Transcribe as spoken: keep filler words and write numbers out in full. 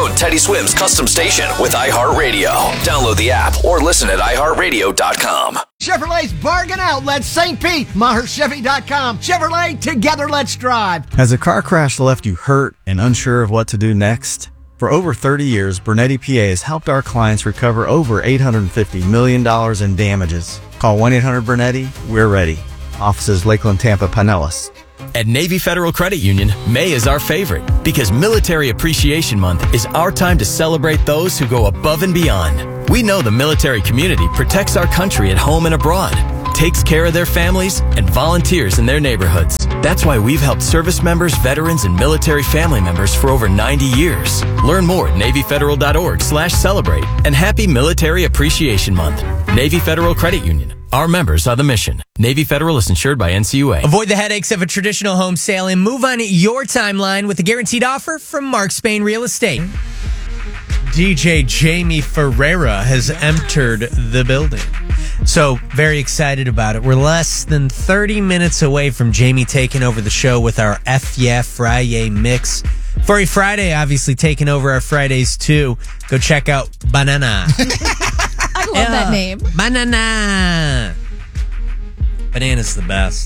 own Teddy Swims custom station with iHeartRadio. Download the app or listen at i heart radio dot com. Chevrolet's Bargain Outlet, Saint Pete, Maher Chevy dot com. Chevrolet, together let's drive. Has a car crash left you hurt and unsure of what to do next? For over thirty years, Bernetti P A has helped our clients recover over eight hundred fifty million dollars in damages. Call one eight hundred Bernetti. We're ready. Offices Lakeland, Tampa, Pinellas. At Navy Federal Credit Union, May is our favorite because Military Appreciation Month is our time to celebrate those who go above and beyond. We know the military community protects our country at home and abroad, takes care of their families, and volunteers in their neighborhoods. That's why we've helped service members, veterans, and military family members for over ninety years. Learn more at navy federal dot org slash celebrate and happy Military Appreciation Month. Navy Federal Credit Union. Our members are the mission. Navy Federal is insured by N C U A. Avoid the headaches of a traditional home sale and move on your timeline with a guaranteed offer from Mark Spain Real Estate. D J Jamie Ferreira has entered the building. So, very excited about it. We're less than thirty minutes away from Jamie taking over the show with our F Yeah Friday mix. Furry Friday, obviously, taking over our Fridays, too. Go check out Banana. I love yeah. that name. Banana. Banana's the best.